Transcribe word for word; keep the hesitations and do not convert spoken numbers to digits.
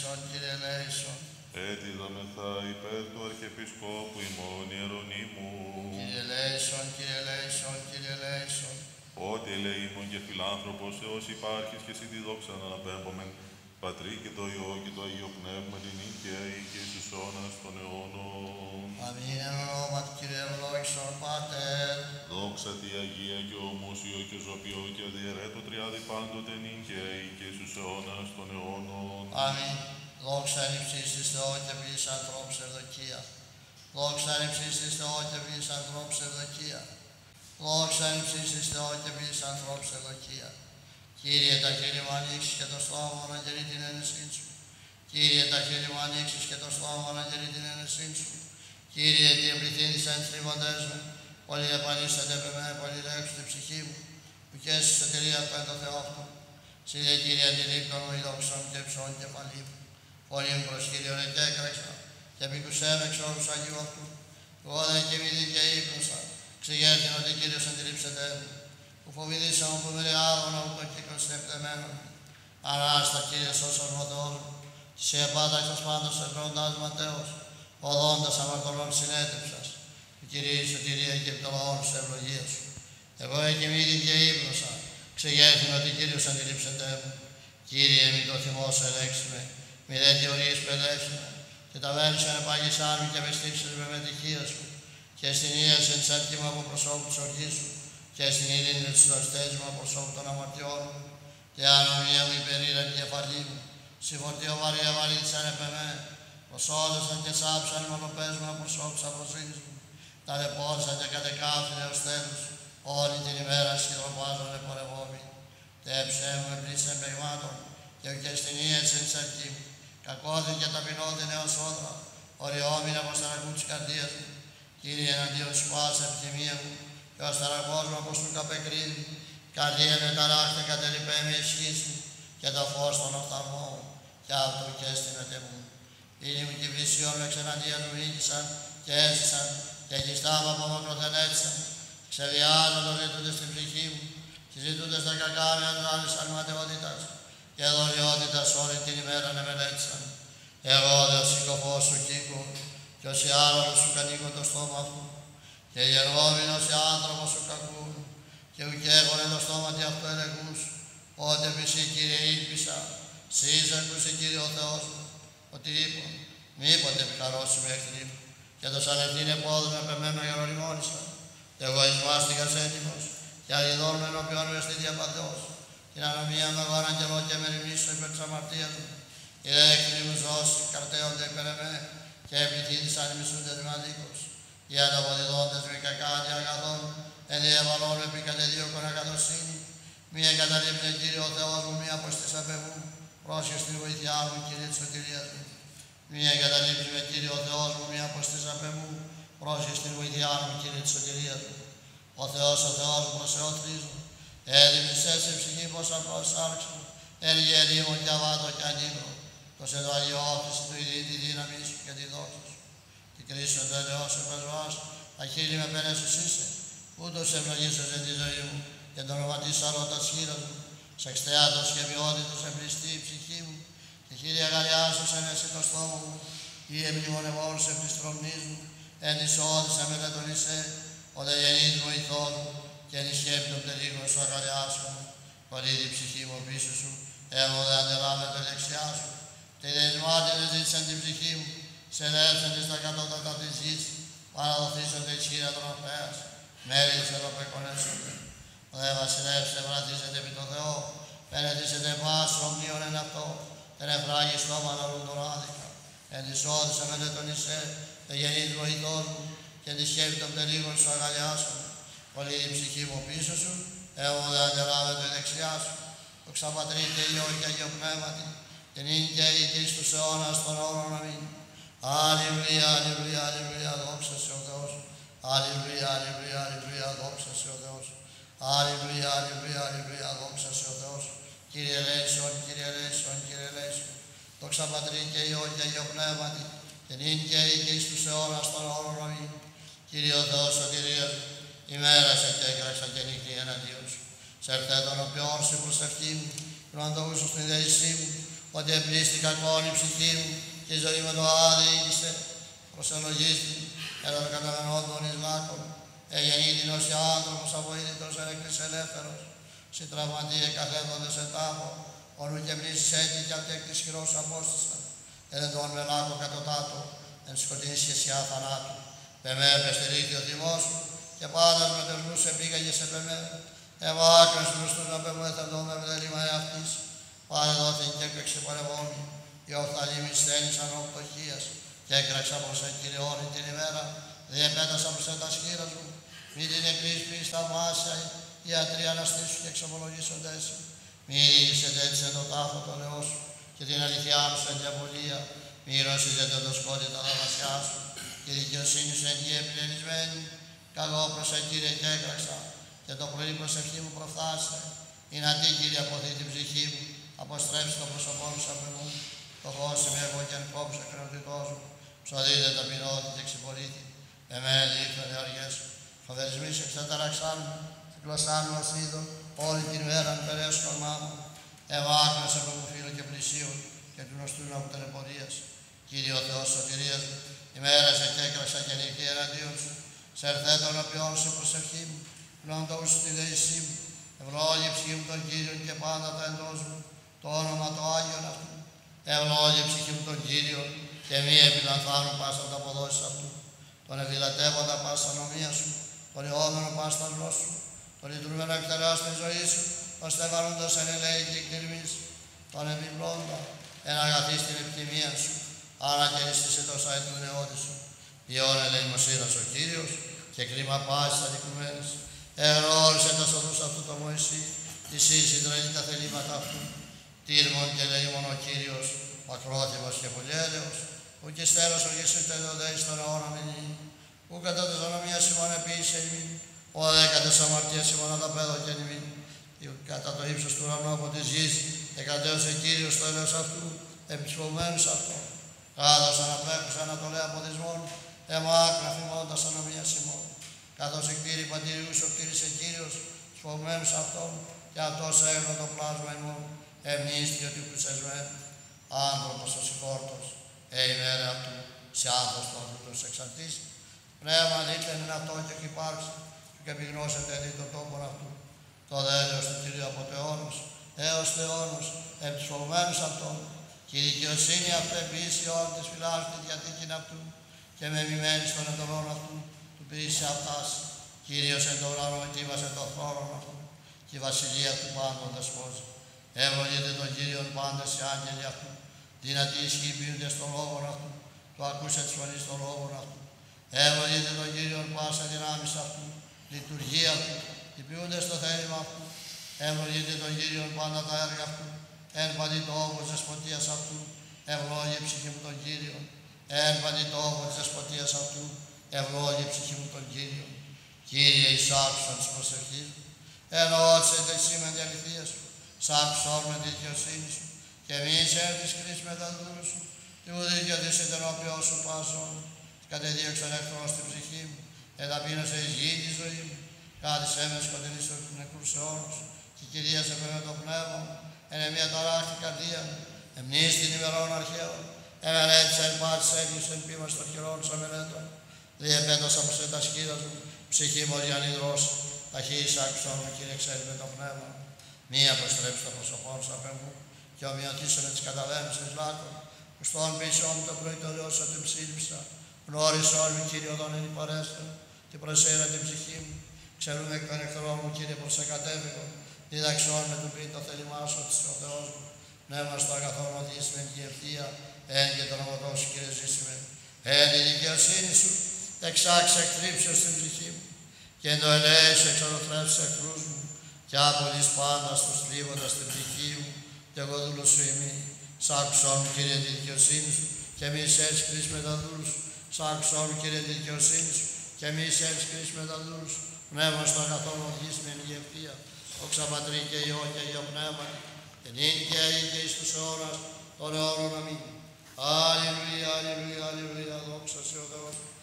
ελέησον, Κύριε ελέησον. Έτσι δομεθά υπέρ του Αρχιεπισκόπου ημών Ιερονύμου. Κύριε ελέησον, Κύριε ελέησον, Κύριε ελέησον. Ότι ελεήμων και φιλάνθρωπος Θεός υπάρχεις και εσύ τη δόξα να αναπέμπομεν, Πατρί και το Υιό και το Αγίο Πνεύμα, την νίκαιη και εις τους αιώνας των αιώνων. Αμήν εν ονόμα του Κύριε ευλόγησον Πάτερ. Δόξα τη Αγία και ομούσιο και ζωπιό και αδιαιρέτω τριάδι πάντοτε νίκαιη και εις τους αιώνας των αιώνων. Αμήν. Δόξα εν υψίστης Θεό και ποιής ανθρώπους ευδοκία. Δόξα εν υψίστης Θεό και ποιής ανθρώπους ευδοκία. Δόξα εν υψίστης Θεό και ποιής ανθρώπους ευδοκία. Κύριε, τα χείλη μου ανοίξεις και το στόμα μου αναγγελεί την ένεσήν σου. Κύριε, τα χείλη μου ανοίξεις και το στόμα μου αναγγελεί την ένεσήν σου. Κύριε, τι εμπληθύνεις εν θρύβοντες μου, πολλοί επανίστανται με μένα, πολλοί λέξουν την ψυχή μου, που και έσαι σωτηρία από το Θεό αυτού. Συ δε, Κύριε, αντιλήπτον μου, η δόξα μου και ψών κεφαλή μου. Πολλοί μου προς Κύριον εκέκραξα, και επικουσέμαι εξ όρους Αγίου αυτού. Εγώ δε και μη και ύπνωσα, ξηγέρθην ότι Κύριος αντιλήψεται μου. Που φοβηθήσαμε που μοιραιάδωνα ούτω κύκλος επτεμένων. Ανάστα, Κύριε, σώσον μου Θεός μου, και σε επάταξας πάντως ευρώντας ματέως, οδόντας αμαρτωλών συνέτριψας, και Κύριε η σωτηρία και το λαόν σου ευλογία σου. Εγώ εκοιμήθη και ύπνωσα, ξεγέρθην ότι Κύριος αντιλήψεται μου. Κύριε, μη το θυμό σου ελέξουμε, μη δε τιωρείς παιδεύσουμε, και τα βέλη σου ενεπάγησάν μου και με στήψεις με μετυχία σου, και στην ίαση εν σέρκημα από προσώπου της οργής σου, και στην ειρήνη του στοστές μου από προσώπου των αμαρτιών μου, και ανομία μου υπερήρα την κεφαλή μου, συφορτίο βαρύ αβαρύτησαν επ' εμέ, προσόδωσαν και σάψαν μονοπές μου από προσώπου της αφροσύνης μου, ταλαιπώρησαν και κατεκάφθηνε ως τέλους, όλη την ημέρα σχεδροπάζονται πορευόμοι. Τέψε μου εμπλήσεν παιγμάτων, και ουκαιστην ίεση εν σαρκή μου, κακώθην και ταπεινώθην έως όδρα, οριόμην από σταρακού της καρδίας μου. Κύριε, εναντίον σου πάσα επιθυμία μου, και ο σταρακός μου όπως του καπεκρίνει, καρδία με ταράχτε κατελειπέ με ισχύς μου, και το φως των οφθαλμών, και αυτό και έστεινε μου. Ήλοι μου και βυσιών με ξεναντία του νίκησαν, και έζησαν, και χιστά μου από μακροθενέτησαν. Ξεβιάζοντας ζητούνται στην ψυχή μου, και ζητούνται στα κακά με ανδράλης αλματαιότητας, και δωριότητας όλη την ημέρα να μελέτησαν. Εγώ δε ο συκοφός σου κύκου, και ως οι άρρωρος σου κανήκω το στόμα αυτού, και γερόμηνος οι άνθρωπος σου κακούν, και ουκέγονε το στόμα τι αυτό ελεγούς, ότε πισή Κύριε ήλπισα, σεις ακούσε Κύριε ο Θεός μου, ότι είπον, μήποτε επικαρώσει με εχθροί μου, και το σαν ευθύνε πόδους με πεμένα γερολιμόνισαν, και εγώ εισμάστηκας έτοιμος, και αγιδών με ενώπιον με στη διαπαθώς, την ανομία με εγώ αναγγελώ και με ρημίσω υπέρ της αμαρτίας μου, οι δε εχθροί μου ζώσει καρτέονται υπέρ εμέ, και επιθύντησαν οι μισούντες με αδίκως. Οι ανταποδιδόντες με κακά αντιαγαθών, εν διαβαλών επί κατεδίωκον αγαθοσύνη, μη εγκαταλείπνε Κύριε ο Θεός μου, μη αποστής απ' εμού, πρόσχες στην βοήθειά μου, Κύριε της σωτηρίας μου. Μη εγκαταλείψει με Κύριε ο Θεός μου, μη αποστής απ' εμού, πρόσχες στην βοήθειά μου, Κύριε της σωτηρίας μου. Ο Θεός, ο Θεός μου, προσεωθρίζω, έδιμησες σε ψυχή πως απλώς άρξω, εν γερήμων και αβάτω και ανήγω, πως εν το αγιώθηση του ειδή τη δύναμη σου και τη δόξη σου. Τη κρίση ο τέλεος σου πεσβάς, τα χείλη με πενέσους είσαι, ούτως ευλογήσες εν τη ζωή μου, και τον οματής αρώτα σχήρας μου, σε εξτεάτος και ποιότητος εμπληστεί η ψυχή μου, και χίλια αγαλιάσους εν εσύ το στόμα μου, ή εμνημονευόνους επ' της τρομνής μου, εν της όδησα μετά τον Ισέ, ο δε γεννής βοηθός μου, και εν ισχέπτων τελίγων σου αγαλιάσου μου, πολύ την ψυχή μου πίσω σου, έμω δε αντελάμε το δεξιά σου, και δε εισμάτινες ζήτησαν την ψυχή μου, σε ελεύθερη στα κατώτατα της γης, παραδοθήσονται η σχήρα των ορφέας, μέρη της ευρωπαϊκονέσονται. Ο δε βασιλεύς ευραθήσεται επί το Θεό, πενετήσεται πάσο ομνίων εν αυτό, ten εφράγει στόμα να ρούν τον άδικα, εν της όδησα με δε τον Ισέ, δε γεννής βοηθός μου, και τη σκέπη των τελίγων σου αγαλιάσουν. Πολύ η ψυχή μου πίσω σου, εγώ δε αντελάβεται η δεξιά σου, το ξαπατρί και Υιό και Αγίο Πνεύματι, και νυν και η και εις τους αιώνας των αιώνων αμήν. Αλληλούια, αλληλούια, αλληλούια, δόξα σε ο Θεός. Αλληλούια, αλληλούια, αλληλούια, δόξα σε ο Θεός. Αλληλούια, αλληλούια, αλληλούια, δόξα σε ο Θεός. Κύριε ελέησον, Κύριε ελέησον, Κύριε ελέησον. Δόξα Πατρί και Υιό και Αγίο Πνεύματι, και νυν και η και εις τους αιώνας των αιώνων αμήν. Κύριε ο Θεός σωτηρίας, ημέρα σε και έκραξα και νύχτη εναντίον σου. Σε ερθέ τον οποίον σου προσευχή μου, του αντόγου σου στην δεησή μου, ότι εμπλήστη κακόν η ψυχή μου και η ζωή με το άδει ήγησε. Προσελογίστη, έλα των καταβενών των εισμάκων, εγεννήτην ως και άνθρωπος αβοήθητος έλεκτης ελεύθερος, συ τραυματίε καθέδοντες εν τάφο, ονού και μνήσεις έτη και απτέκτης χειρός απόστησα, εν τον μελάκο κατωτάτο, εν σκοτεινή σχεσιά θανάτου. Πεμέ πεστερήθη ο θυμός σου, και πάντας με τεσμούς επήγαγες σε πεμέ, ευάκρες μπροστούς να πεμέ θα δω με βδέλημα εαυτής, πάρε δόθην και έκρεξε παρευόμη, η οφθαλή μη στένησαν οπτωχίας, και έκραξα προς εν Κύριε όλη την ημέρα, διεπέτασα προς εν τα σχήρας μου, μη την εκρίσπη στα μάσια, οι ιατροί αναστήσου και εξομολογήσοντες σου. Μη ήγησετε έτσι εν το τάφο το Θεό σου, και την αληθειά μου σε διαβολία, μη ρωσίζετε το σκότι τα δαμασιά σου, και η δικαιοσύνη σου εν γη επιλενισμένη, καλό προς εν Κύριε και έκραξα, και το πρωί προσευχή μου προφθάσε, είναι αντί Κύριε αποθεί την ψυχή μου, αποστρέψει το πρόσωπό μου σαν μου, το χώσει με εγώ και εν κόψε κρεωτητός μου, ψωδείτε ταπεινώθη και ξυπολίθη, εμένα διήφθανε οργές σου, φοβερισμής εξεταραξάν μου, γλωσσάν μου ασίδω, όλη την μέρα περαίω κορμά μου, ευάκρασε από μου φίλο και πλησίον, και του νοστού να μου τελεπορίας. Κύριε ο Θεός σωτηρίας μου, ημέρασε και έκραξα και νυχτή εναντίον σου, σε ερθέτων οποίων σε προσευχή μου, γνώντος στη δέησή μου, ευλόγη ψυχή μου τον Κύριον και πάντα τα εντός μου, το όνομα το Άγιον αυτού. Ευλόγη ψυχή μου τον Κύριον και μη επιλανθάνουν πάσα τα αποδόσεις αυτού, τον ευηλατεύοντα πάσα νομία σου, τον ιόμενο πάσα τα γλώσσα σου, τον λειτουργμένο εκτεράς τη ζωή σου, ώστε βαρούντος εν ελέη και εκτιρμής, τον επιπλώντα, εν αγαθείς την επιθυμία σου, ανακαιριστήσε τόσα έτη του νεώτη σου. Ιών ελεημοσύνας ο Κύριος και κρίμα πάσης αδικουμένης. Εγνώρισε τα σωρούς αυτού το Μωυσή, τη σύση τρελή τα θελήματα αυτού. Τύρμον και ελεήμον ο Κύριος, μακρόθυμος και πολυέλεος, ου και στέλος ο Ιησούς τελειοδέης στον αιώνα μηνύν, ου κατά τες ονομίας ημών επίησε ημίν, ο δέκατες αμαρτίας ημών ανταπέδωκεν ημίν, κατά το ύψος του ουρανού από της γης, εκατέωσε Κύριος το έλεος αυτού, επισπωμένους αυτό. Κάδος αναπλέκους ανατολέ από δυσμών, εμάκρα θυμώντας ανομίας ημών. Καθώς εκτήρη πατηριούς ο κτήρισε Κύριος, σπωμένους αυτόν, και αυτός έγνω το πλάσμα ημών, εμνίστη ότι πλουσεσμέν, άνθρωπος ο συγχώρτος, ε ημέρα αυτού, σε άνθρωπος του ανθρώπους εξαρτήσει. Πνεύμα δίθεν είναι αυτό και έχει υπάρξει, και επιγνώσετε δι' τον τόπον αυτού. Το δέλεος του Κυρίου από τεόνους, έως τεόνους, επ' τους φοβμένους αυτών, και η δικαιοσύνη αυτού επίση όλη της φυλάς τη διαθήκην αυτού, και με μημένη στον εντολών αυτού, του ποιήσε αυτάς. Κύριος εν το ουρανό ετοίμασε το θρόνο αυτού, και η βασιλεία του πάντων δεσπόζει. Ευλογείτε τον Κύριον πάντες οι άγγελοι αυτού, δυνατοί ισχύοι ποιούνται στον λόγον αυτού, το ακούσε της φωνής των λόγων αυτού. Ευλογείτε τον Κύριον πάσα δυνάμεις αυτού, λειτουργία του, οι ποιούνται στο θέλημα αυτού. Ευλογείτε τον Κύριον πάντα τα έργα αυτού, εν παντή το όγκο της δεσποτείας αυτού, ευλόγη ψυχή μου τον Κύριον. Εν παντή το όγκο της δεσποτείας αυτού, ευλόγη ψυχή μου τον Κύριον. Κύριε, εις άκουσον της προσευχής μου, εννοώτησε τη σήμεν τη αληθεία σου, σ' άκουσον με τη δικαιοσύνη σου, και μη εισέρθεις κρίση με τα δούλου σου, τι μου δικαιωθείς εν όποιό σου πάσον, κατεδίωξαν εχθρός στην ψυχή μου, εταπείνωσε εις γη τη ζωή μου, κάθισέ με σκοτεινή στους νεκρούς αιώνους, και κυρίασε με το πνεύμα μου, εν μια ταράχτη καρδία μου, εμνείς την ημερών αρχαίων, εμελέτησα εν πάτης έγκλης εν πίμας των χειρών σου αμελέτων, διεπέτωσα προς εν τα σκύρας μου, ψυχή μου διανυδρός, ταχύης άκουσον μου, Κύριε, ξέρει με το πνεύμα μου, μη αποστρέψει το προσωπό σου απ' εμού, και ομοιωτήσω με τις καταλέμψεις λάκων, που στον πίσω μου το πρωί το Θεό σου την ψήλυψα, γνώρισε όλη μου, Κύριε, οδόν εν υπαρέστερο, και προσέρα την ψυχή μου, ξέρουμε εκ των εχθρών μου, Κύριε, προς εκατέβηκο, διδαξόν με του πει το θέλημά σου ότι ο Θεός μου, πνεύμα στο αγαθόν οδείς με την ευθεία, εν και τον ομωτό σου, Κύριε, ζήσιμε, εν τη δικαιοσύνη σου, εξάξε εκτρίψεως στην ψυχή μου, και εν το ελέησου εξορροφρεύσεις εχθρούς μου, και άπολης πάντα στους θλίβοντας την ψυχή μου, και εγώ δούλος σου ημί. Σ' άκουσόν μου, Κύριε, τη δικαιοσύνη σου, και μη εισέρεις κρίση με τα δούλους σου. Σ' άκουσόν μου, Κύριε, τη δικαιοσύνη σου, και μη εισέρεις κρίση με τα δούλους σου. Πνεύμα στο αγαθόν οδείς με η ευθεία, δόξα Πατρί και Υιό και Υιό Πνεύμα, και νύν και αεί και εις τους αιώνας των αιώνων αμήν. Αλληλούια, αλληλούια, αλληλούια, δόξα σε ο Θεός.